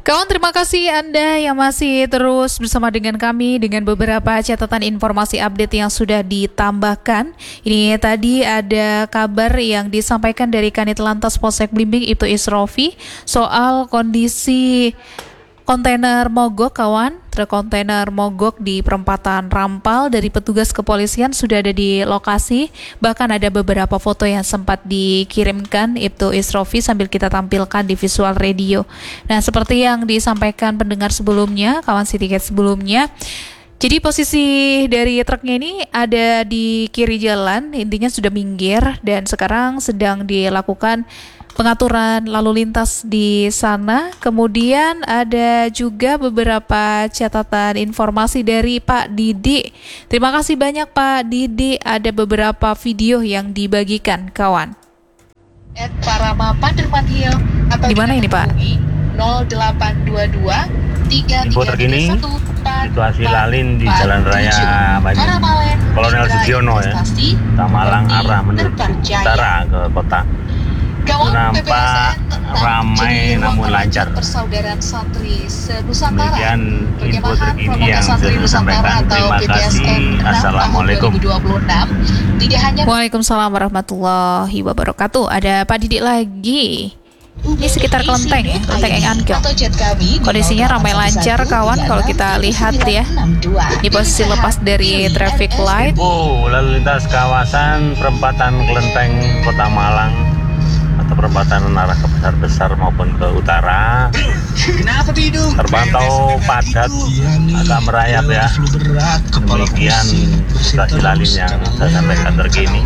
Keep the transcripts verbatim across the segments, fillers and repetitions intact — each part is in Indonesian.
Kawan, terima kasih Anda yang masih terus bersama dengan kami dengan beberapa catatan informasi update yang sudah ditambahkan. Ini tadi ada kabar yang disampaikan dari Kanit Lantas Polsek Blimbing, Ibtu Isrofi, soal kondisi kontainer mogok, kawan. Truk kontainer mogok di perempatan Rampal. Dari petugas kepolisian sudah ada di lokasi. Bahkan ada beberapa foto yang sempat dikirimkan Ibtu Isrofi sambil kita tampilkan di visual radio. Nah, seperti yang disampaikan pendengar sebelumnya, kawan si tiket sebelumnya, jadi posisi dari truknya ini ada di kiri jalan, intinya sudah minggir dan sekarang sedang dilakukan pengaturan lalu lintas di sana. Kemudian ada juga beberapa catatan informasi dari Pak Didi. Terima kasih banyak Pak Didi, ada beberapa video yang dibagikan, kawan. At Parama Pandermanhil atau di mana ini Pak? nol delapan dua dua tiga Info tiga terkini tiga satu situasi lalin di Jalan Raya Kolonel Sugiono ya, Tamalang arah menuju utara ke kota. Nampak ramai namun lancar. Persaudaraan Santri Senusantara. Demikian info terkini yang sudah disampaikan. Terima kasih. Assalamualaikum. Waalaikumsalam warahmatullahi wabarakatuh. Ada Pak Didi lagi. Ini sekitar Kelenteng ya, Kelenteng Eng Anggel. Kondisinya ramai lancar, kawan, kalau kita lihat ya. Di posisi lepas dari traffic light. Oh, lalu lintas kawasan perempatan Kelenteng Kota Malang atau perempatan arah ke besar-besar maupun ke utara terpantau padat, agak merayap ya. Demikian situasi lalin yang saya sampaikan terkini.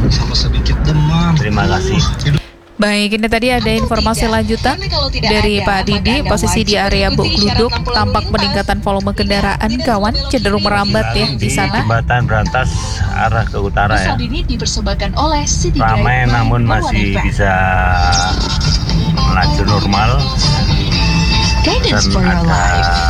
Terima kasih. Baik, ini tadi ada informasi lanjutan dari Pak Didi. Posisi di area Buk Gluduk tampak peningkatan volume kendaraan, kawan, cenderung merambat ya di sana. Jembatan Berantas arah ke utara ya. Ramai namun masih bisa melaju normal. Dan ada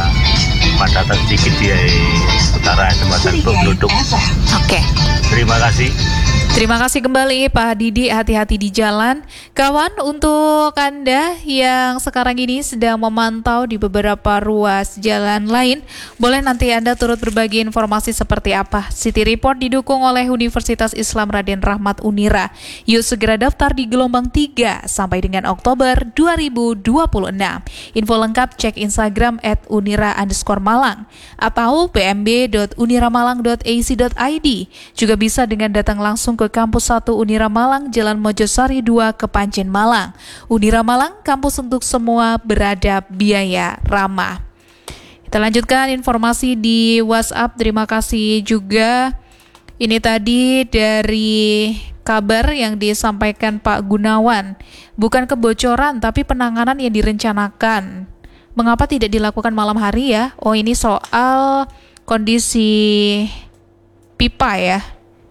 padatan sedikit di utara jembatan Buk Gluduk. Oke. Terima kasih. Terima kasih kembali Pak Didi, hati-hati di jalan. Kawan, untuk Anda yang sekarang ini sedang memantau di beberapa ruas jalan lain, boleh nanti Anda turut berbagi informasi seperti apa. City Report didukung oleh Universitas Islam Raden Rahmat Unira. Yuk segera daftar di gelombang tiga sampai dengan Oktober dua ribu dua puluh enam. Info lengkap cek Instagram at unira underscore malang atau p m b dot uniramalang dot a c dot i d. Juga bisa dengan datang langsung ke Kampus satu Unira Malang, Jalan Mojosari dua, Kepanjen Malang. Unira Malang, kampus untuk semua, beradab, biaya ramah. Kita lanjutkan informasi di WhatsApp. Terima kasih juga. Ini tadi dari kabar yang disampaikan Pak Gunawan. Bukan kebocoran, tapi penanganan yang direncanakan. Mengapa tidak dilakukan malam hari ya? Oh, ini soal kondisi pipa ya.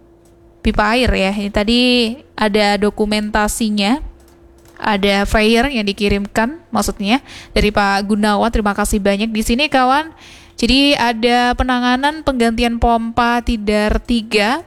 Pipa air ya. Ini tadi ada dokumentasinya, ada flyer yang dikirimkan maksudnya dari Pak Gunawan. Terima kasih banyak di sini, kawan. Jadi ada penanganan penggantian pompa Tidar tiga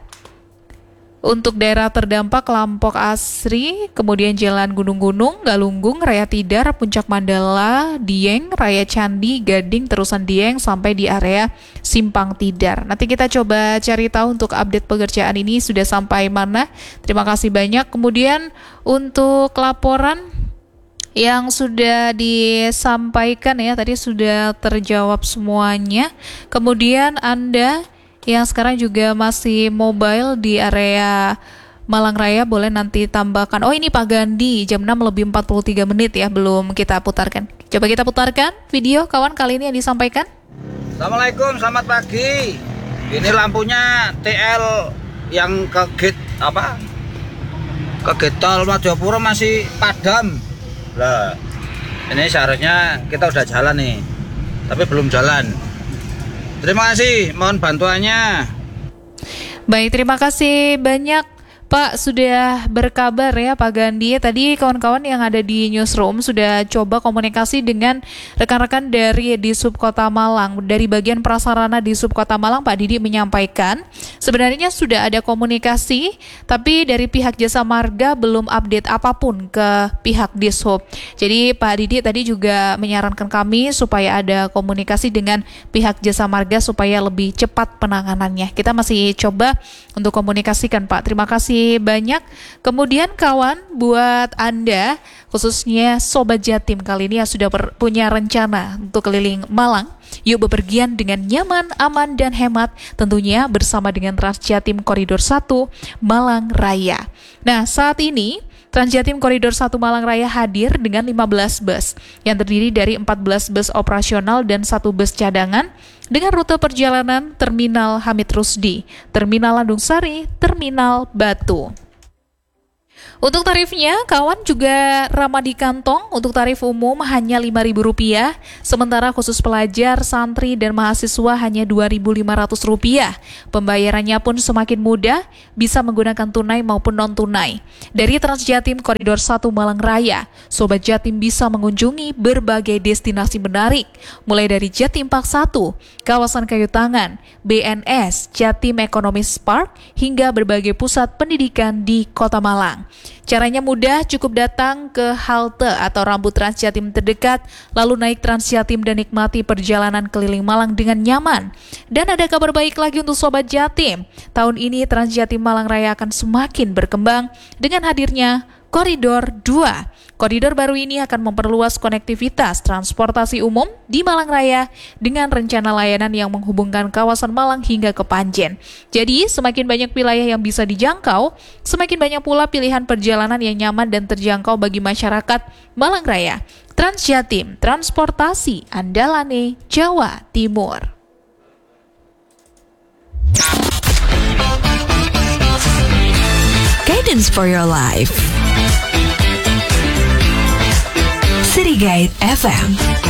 untuk daerah terdampak Lampok Asri, kemudian Jalan Gunung-Gunung, Galunggung, Raya Tidar, Puncak Mandala, Dieng, Raya Candi, Gading, terusan Dieng sampai di area Simpang Tidar. Nanti kita coba cari tahu untuk update pekerjaan ini sudah sampai mana. Terima kasih banyak. Kemudian untuk laporan yang sudah disampaikan ya, tadi sudah terjawab semuanya. Kemudian Anda yang sekarang juga masih mobile di area Malang Raya, boleh nanti tambahkan. Oh, ini Pak Gandhi, jam enam lebih empat puluh tiga menit ya, belum kita putarkan. Coba kita putarkan video, kawan, kali ini yang disampaikan. Assalamualaikum, selamat pagi. Ini lampunya T L yang ke gate apa? Ke gate tol Madiopuro masih padam. Lah, ini seharusnya kita udah jalan nih, tapi belum jalan. Terima kasih, mohon bantuannya. Baik, terima kasih banyak Pak sudah berkabar ya Pak Gandhi. Tadi kawan-kawan yang ada di newsroom sudah coba komunikasi dengan rekan-rekan dari Disub Kota Malang. Dari bagian prasarana Disub Kota Malang, Pak Didi menyampaikan sebenarnya sudah ada komunikasi, tapi dari pihak Jasa Marga belum update apapun ke pihak Dishub. Jadi Pak Didi tadi juga menyarankan kami supaya ada komunikasi dengan pihak Jasa Marga supaya lebih cepat penanganannya. Kita masih coba untuk komunikasikan Pak. Terima kasih banyak. Kemudian kawan, buat Anda khususnya Sobat Jatim kali ini yang sudah ber- punya rencana untuk keliling Malang, yuk bepergian dengan nyaman, aman, dan hemat, tentunya bersama dengan Transjatim Koridor satu Malang Raya. Nah, saat ini Transjatim Koridor satu Malang Raya hadir dengan lima belas bus yang terdiri dari empat belas bus operasional dan satu bus cadangan dengan rute perjalanan Terminal Hamid Rusdi, Terminal Landung Sari, Terminal Batu. Untuk tarifnya, kawan juga ramah di kantong. Untuk tarif umum hanya lima ribu rupiah, sementara khusus pelajar, santri, dan mahasiswa hanya dua ribu lima ratus rupiah. Pembayarannya pun semakin mudah, bisa menggunakan tunai maupun non-tunai. Dari Transjatim Koridor satu Malang Raya, Sobat Jatim bisa mengunjungi berbagai destinasi menarik, mulai dari Jatim Park satu, kawasan Kayu Tangan, B N S, Jatim Economic Park, hingga berbagai pusat pendidikan di Kota Malang. Caranya mudah, cukup datang ke halte atau rambut Transjatim terdekat, lalu naik Transjatim dan nikmati perjalanan keliling Malang dengan nyaman. Dan ada kabar baik lagi untuk Sobat Jatim. Tahun ini Transjatim Malang Raya akan semakin berkembang dengan hadirnya Koridor dua. Koridor baru ini akan memperluas konektivitas transportasi umum di Malang Raya dengan rencana layanan yang menghubungkan kawasan Malang hingga ke Panjen. Jadi, semakin banyak wilayah yang bisa dijangkau, semakin banyak pula pilihan perjalanan yang nyaman dan terjangkau bagi masyarakat Malang Raya. Transjatim, transportasi andalane Jawa Timur. Guidance for your life. City Guide F M.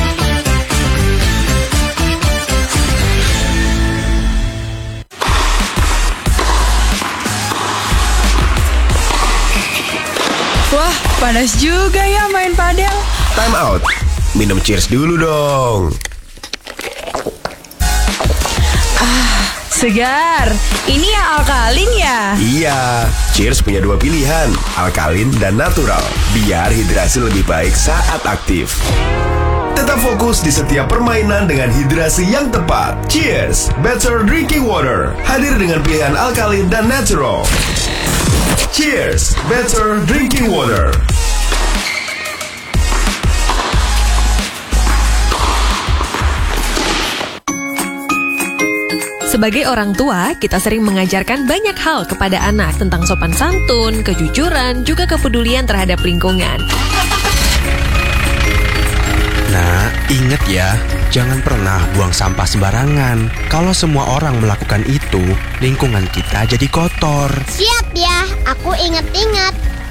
Wah, panas juga ya main padel. Time out. Minum cheers dulu dong. Ah, segar. Ini yang alkalin ya? Iya, cheers punya dua pilihan, alkalin dan natural, biar hidrasi lebih baik saat aktif. Tetap fokus di setiap permainan dengan hidrasi yang tepat. Cheers, better drinking water, hadir dengan pilihan alkalin dan natural. Cheers, better drinking water. Sebagai orang tua, kita sering mengajarkan banyak hal kepada anak tentang sopan santun, kejujuran, juga kepedulian terhadap lingkungan. Nah, ingat ya, jangan pernah buang sampah sembarangan. Kalau semua orang melakukan itu, lingkungan kita jadi kotor. Siap ya, aku ingat-ingat.